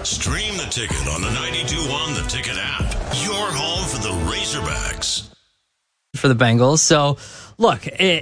Stream the Ticket on the 92.1 The Ticket app. Your home for the Razorbacks. For the Bengals. So, look,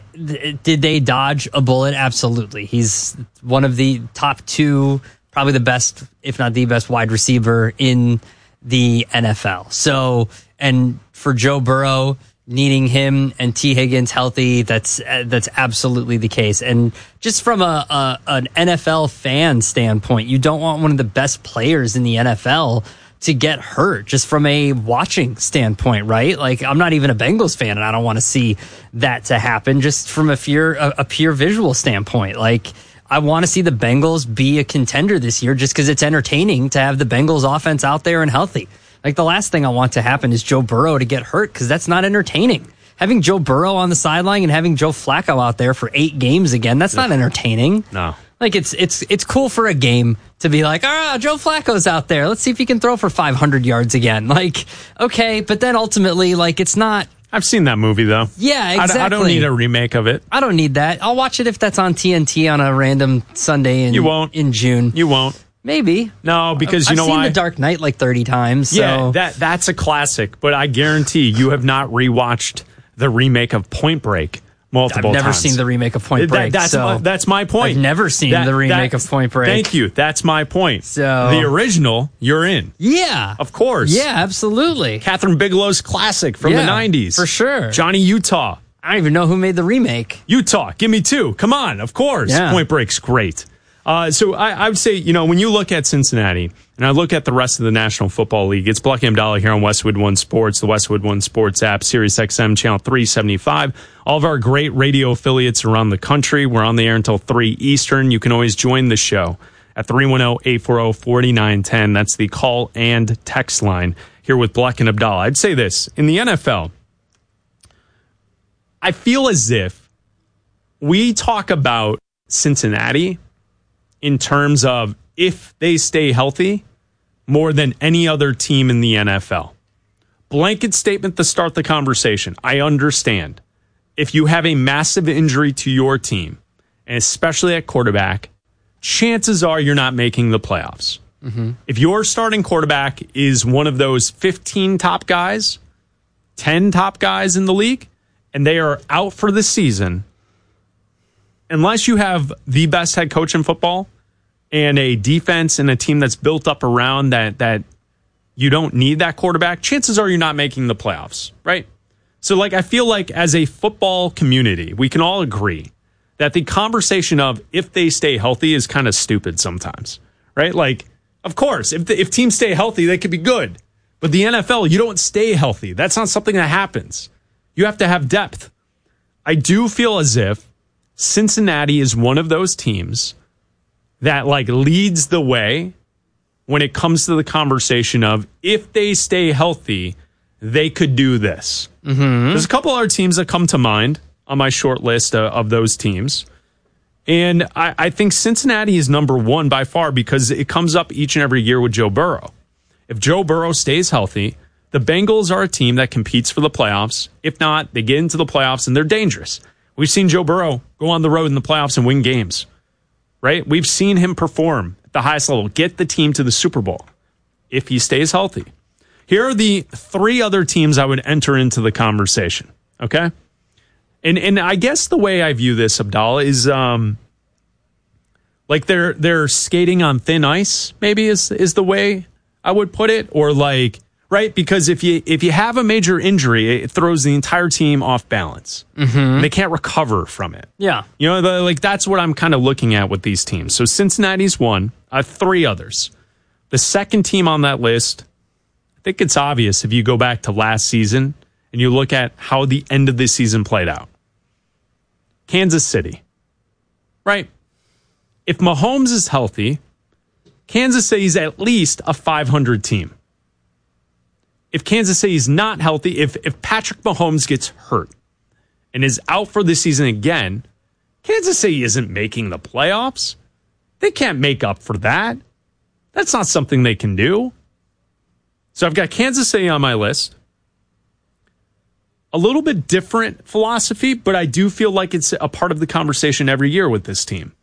did they dodge a bullet? Absolutely. He's one of the top two, probably the best, if not the best wide receiver in the NFL. So, and for Joe Burrow, needing him and T. Higgins healthy, that's absolutely the case. And just from an NFL fan standpoint, you don't want one of the best players in the NFL to get hurt, just from a watching standpoint, right? Like, I'm not even a Bengals fan, and I don't want to see that to happen, just from a pure visual standpoint. Like, I want to see the Bengals be a contender this year just because it's entertaining to have the Bengals offense out there and healthy. Like, the last thing I want to happen is Joe Burrow to get hurt, because that's not entertaining. Having Joe Burrow on the sideline and having Joe Flacco out there for 8 games again, that's not entertaining. No. Like, it's cool for a game to be like, Joe Flacco's out there. Let's see if he can throw for 500 yards again. Like, okay, but then ultimately, like, it's not. I've seen that movie, though. Yeah, exactly. I don't need a remake of it. I don't need that. I'll watch it if that's on TNT on a random Sunday in June. You won't. Maybe. No, because you know why? I've seen The Dark Knight like 30 times. So. Yeah, that's a classic, but I guarantee you have not rewatched the remake of Point Break multiple times. I've never seen the remake of Point Break. That's my point. I've never seen the remake of Point Break. Thank you. That's my point. So the original, you're in. Yeah. Of course. Yeah, absolutely. Catherine Bigelow's classic from the 90s. For sure. Johnny Utah. I don't even know who made the remake. Utah, give me 2. Come on, of course. Yeah. Point Break's great. So I would say, when you look at Cincinnati and I look at the rest of the National Football League, it's Black Abdallah here on Westwood One Sports, the Westwood One Sports app, Sirius XM channel 375. All of our great radio affiliates around the country. We're on the air until 3 Eastern. You can always join the show at 310-840-4910. That's the call and text line here with Black and Abdallah. I'd say this. In the NFL, I feel as if we talk about Cincinnati in terms of if they stay healthy more than any other team in the NFL. Blanket statement to start the conversation. I understand. If you have a massive injury to your team, and especially at quarterback, chances are you're not making the playoffs. Mm-hmm. If your starting quarterback is one of those 15 top guys, 10 top guys in the league, and they are out for the season, unless you have the best head coach in football and a defense and a team that's built up around that you don't need that quarterback, chances are you're not making the playoffs, right? So, like, I feel like as a football community, we can all agree that the conversation of if they stay healthy is kind of stupid sometimes, right? Like, of course, if teams stay healthy, they could be good. But the NFL, you don't stay healthy. That's not something that happens. You have to have depth. I do feel as if Cincinnati is one of those teams that, like, leads the way when it comes to the conversation of if they stay healthy, they could do this. Mm-hmm. There's a couple other teams that come to mind on my short list of those teams. And I think Cincinnati is number one by far because it comes up each and every year with Joe Burrow. If Joe Burrow stays healthy, the Bengals are a team that competes for the playoffs. If not, they get into the playoffs and they're dangerous. We've seen Joe Burrow go on the road in the playoffs and win games, right? We've seen him perform at the highest level, get the team to the Super Bowl if he stays healthy. Here are the 3 other teams I would enter into the conversation, okay? And I guess the way I view this, Abdallah, is like they're skating on thin ice, maybe is the way I would put it, or like, right? Because if you have a major injury, it throws the entire team off balance. Mm-hmm. They can't recover from it. Yeah. That's what I'm kind of looking at with these teams. So Cincinnati's one, 3 others. The second team on that list, I think it's obvious if you go back to last season and you look at how the end of this season played out. Kansas City, right? If Mahomes is healthy, Kansas City is at least a 500 team. If Kansas City is not healthy, if Patrick Mahomes gets hurt and is out for the season again, Kansas City isn't making the playoffs. They can't make up for that. That's not something they can do. So I've got Kansas City on my list. A little bit different philosophy, but I do feel like it's a part of the conversation every year with this team.